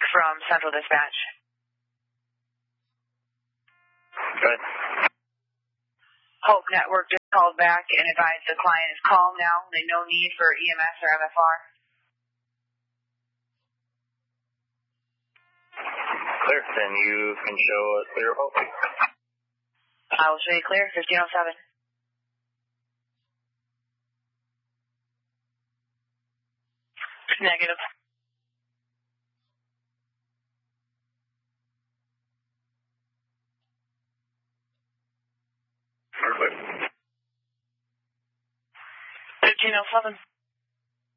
from Central Dispatch. Good. Hope Network just called back and advised the client is calm now. There's no need for EMS or MFR. Clear. Then you can show a clear Hope. I will show you clear, 1507. Negative. Perfect. 1507.